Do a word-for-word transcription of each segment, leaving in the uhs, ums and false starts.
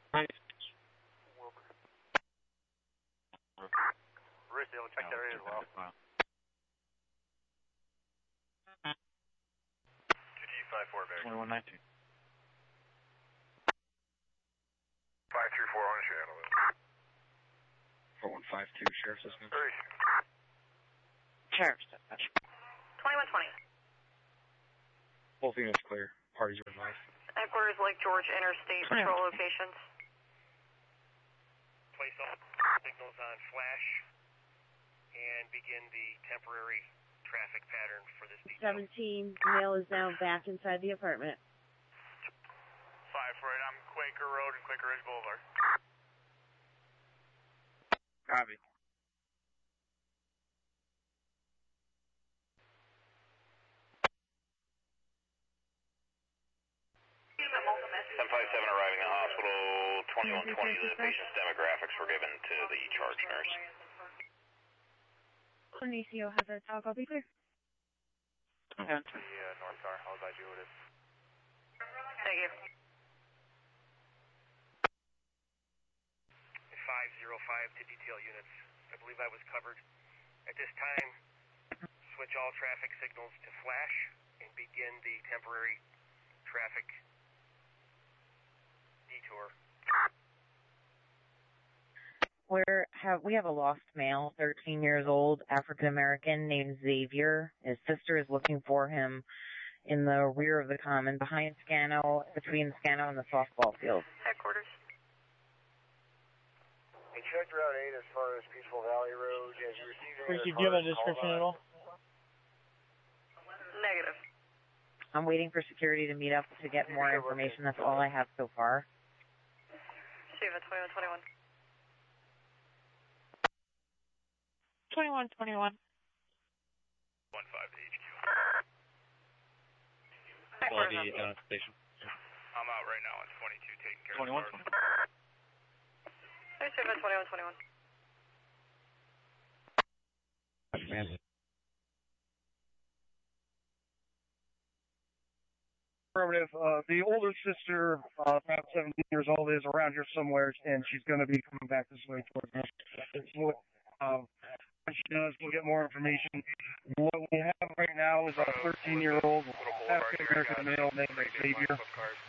Bruce, they'll check that area as well. two G five four, Barry. twenty-one nineteen. five three four, on channel. four one five two, Sheriff's Assistant. Hurry. Sheriff's Dispatch. twenty-one twenty. Both units clear. Parties are advised. Headquarters Lake George Interstate Patrol locations. Place all signals on flash and begin the temporary traffic pattern for this detail. seventeen, male is now back inside the apartment. five for it, I'm Quaker Road and Quaker Ridge Boulevard. Copy. seven five seven arriving at hospital, twenty-one twenty, the patient's demographics were given to the charge nurse. Benicio has a talk, I'll be clear. The uh, north car, I'll advise you what it is. Thank you. five zero five to detail units. I believe I was covered. At this time, switch all traffic signals to flash and begin the temporary traffic detour. We're have we have a lost male, thirteen years old, African American, named Xavier. His sister is looking for him in the rear of the common, behind Scano, between Scano and the softball field. Headquarters. Hey, check Route eight as far as Peaceful Valley Road. As you receive any Ricky, do you have a description at all? Negative. I'm waiting for security to meet up to get more information. That's all I have so far. Steven, twenty-one twenty-one. twenty-one twenty-one. one five to H Q. Quality uh, station. I'm out right now on twenty-two taking care twenty-one. of the cars. Hey, Steven, twenty-one twenty-one. Man. Affirmative. Uh, the older sister, uh, about seventeen years old, is around here somewhere, and she's going to be coming back this way towards us. So, uh, when she does, we'll get more information. What we have right now is a thirteen-year-old African American male named Xavier.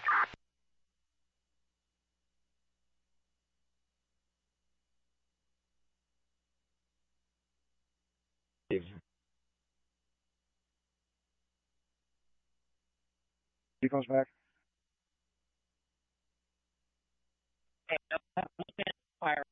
He comes back. Fire.